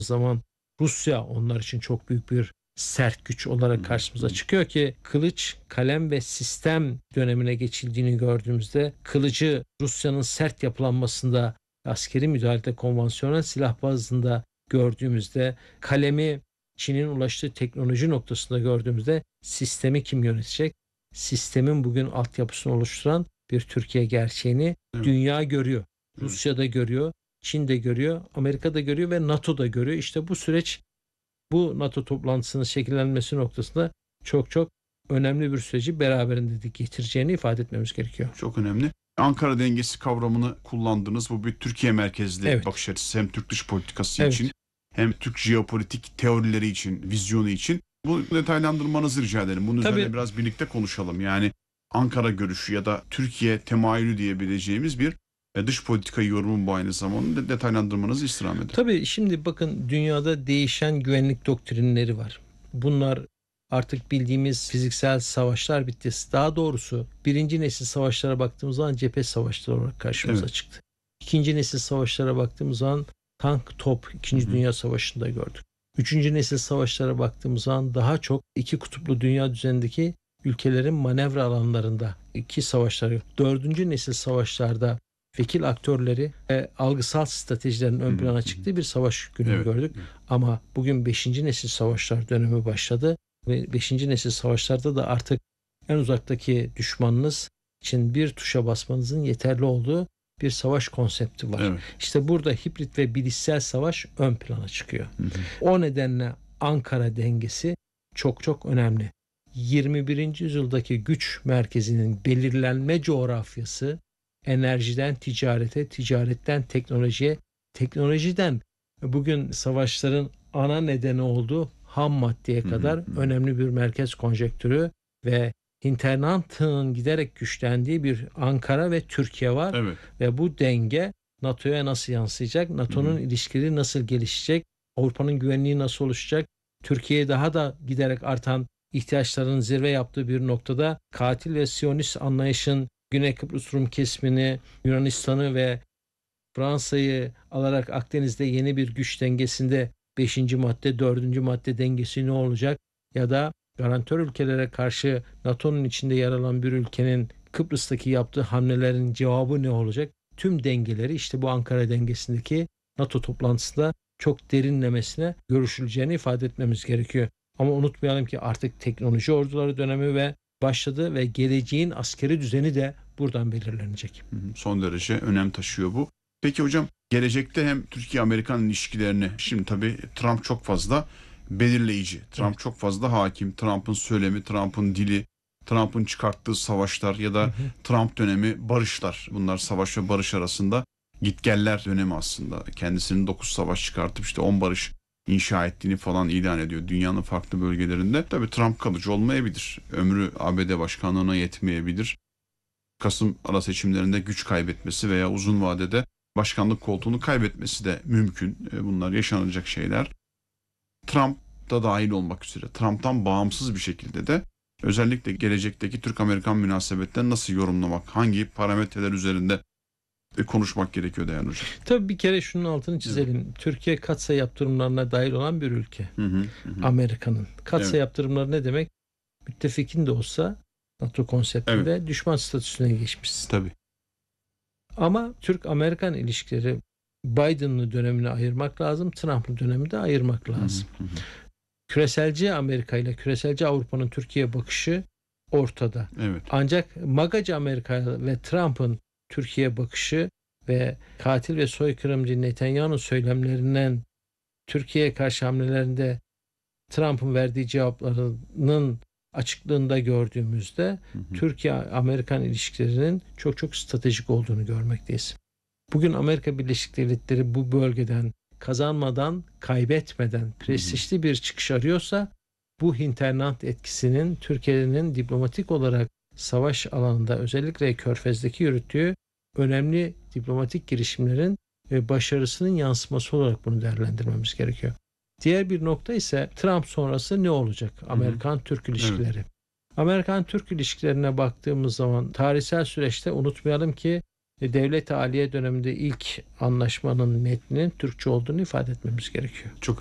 zaman Rusya onlar için çok büyük bir sert güç olarak karşımıza çıkıyor ki kılıç, kalem ve sistem dönemine geçildiğini gördüğümüzde kılıcı Rusya'nın sert yapılanmasında, askeri müdahalede, konvansiyonel silah bazında gördüğümüzde, kalemi Çin'in ulaştığı teknoloji noktasında gördüğümüzde sistemi kim yönetecek? Sistemin bugün altyapısını oluşturan bir Türkiye gerçeğini dünya görüyor. Rusya da görüyor, Çin de görüyor, Amerika da görüyor ve NATO da görüyor. İşte bu süreç, bu NATO toplantısının şekillenmesi noktasında çok çok önemli bir süreci beraberinde getireceğini ifade etmemiz gerekiyor. Çok önemli. Ankara dengesi kavramını kullandınız. Bu bir Türkiye merkezli bakış açısı. Hem Türk dış politikası için hem Türk jeopolitik teorileri için, vizyonu için. Bu detaylandırmanızı rica ederim. Bunun üzerine biraz birlikte konuşalım. Yani Ankara görüşü ya da Türkiye temayülü diyebileceğimiz bir dış politikayı yorumun bu aynı zamanda detaylandırmanızı istirham ederim. Tabii şimdi bakın, dünyada değişen güvenlik doktrinleri var. Bunlar artık bildiğimiz fiziksel savaşlar bitti. Daha doğrusu birinci nesil savaşlara baktığımız zaman cephe savaşları olarak karşımıza çıktı. İkinci nesil savaşlara baktığımız zaman tank, top, 2. Dünya Savaşı'nda gördük. Üçüncü nesil savaşlara baktığımız zaman daha çok iki kutuplu dünya düzenindeki ülkelerin manevra alanlarında iki savaşları. Dördüncü nesil savaşlarda vekil aktörleri ve algısal stratejilerin ön plana çıktığı bir savaş günü gördük. Ama bugün 5. nesil savaşlar dönemi başladı ve 5. nesil savaşlarda da artık en uzaktaki düşmanınız için bir tuşa basmanızın yeterli olduğu bir savaş konsepti var. İşte burada hibrit ve bilişsel savaş ön plana çıkıyor. O nedenle Ankara dengesi çok çok önemli. 21. yüzyıldaki güç merkezinin belirlenme coğrafyası enerjiden ticarete, ticaretten teknolojiye, teknolojiden bugün savaşların ana nedeni olduğu ham maddeye kadar önemli bir merkez konjektürü ve internantının giderek güçlendiği bir Ankara ve Türkiye var. Ve bu denge NATO'ya nasıl yansıyacak? NATO'nun ilişkileri nasıl gelişecek? Avrupa'nın güvenliği nasıl oluşacak? Türkiye'ye daha da giderek artan ihtiyaçların zirve yaptığı bir noktada katil ve Siyonist anlayışın Güney Kıbrıs Rum kesimini, Yunanistan'ı ve Fransa'yı alarak Akdeniz'de yeni bir güç dengesinde 5. madde, 4. madde dengesi ne olacak? Ya da garantör ülkelere karşı NATO'nun içinde yer alan bir ülkenin Kıbrıs'taki yaptığı hamlelerin cevabı ne olacak? Tüm dengeleri işte bu Ankara dengesindeki NATO toplantısında çok derinlemesine görüşüleceğini ifade etmemiz gerekiyor. Ama unutmayalım ki artık teknoloji orduları dönemi ve başladı ve geleceğin askeri düzeni de buradan belirlenecek. Son derece önem taşıyor bu. Peki hocam, gelecekte hem Türkiye-Amerikan ilişkilerini, şimdi tabii Trump çok fazla belirleyici. Trump çok fazla hakim. Trump'ın söylemi, Trump'ın dili, Trump'ın çıkarttığı savaşlar ya da Trump dönemi barışlar. Bunlar savaş ve barış arasında gitgeller dönemi aslında. Kendisinin 9 savaş çıkartıp işte 10 barış inşa ettiğini falan ilan ediyor dünyanın farklı bölgelerinde. Tabii Trump kalıcı olmayabilir. Ömrü ABD başkanlığına yetmeyebilir. Kasım ara seçimlerinde güç kaybetmesi veya uzun vadede başkanlık koltuğunu kaybetmesi de mümkün. Bunlar yaşanacak şeyler. Trump da dahil olmak üzere Trump'tan bağımsız bir şekilde de özellikle gelecekteki Türk-Amerikan münasebetlerini nasıl yorumlamak, hangi parametreler üzerinde konuşmak gerekiyor değerli hocam? Tabii bir kere şunun altını çizelim. Türkiye katsayı yaptırımlarına dahil olan bir ülke. Amerika'nın. Katsayı yaptırımları ne demek? Müttefikin de olsa NATO konseptinde düşman statüsüne geçmişsin. Tabii. Ama Türk-Amerikan ilişkileri Biden'lı dönemini ayırmak lazım, Trump'lı dönemini de ayırmak lazım. Küreselci Amerika ile küreselci Avrupa'nın Türkiye bakışı ortada. Ancak MAGA'cı Amerika ve Trump'ın Türkiye bakışı ve katil ve soykırımcı Netanyahu'nun söylemlerinden Türkiye'ye karşı hamlelerinde Trump'ın verdiği cevaplarının açıklığında gördüğümüzde Türkiye-Amerikan ilişkilerinin çok çok stratejik olduğunu görmekteyiz. Bugün Amerika Birleşik Devletleri bu bölgeden kazanmadan, kaybetmeden prestijli bir çıkış arıyorsa bu hinterland etkisinin Türkiye'nin diplomatik olarak savaş alanında özellikle Körfez'deki yürüttüğü önemli diplomatik girişimlerin ve başarısının yansıması olarak bunu değerlendirmemiz gerekiyor. Diğer bir nokta ise Trump sonrası ne olacak? Amerikan-Türk ilişkileri. Amerikan-Türk ilişkilerine baktığımız zaman tarihsel süreçte unutmayalım ki Devlet-i Aliye döneminde ilk anlaşmanın metninin Türkçe olduğunu ifade etmemiz gerekiyor. Çok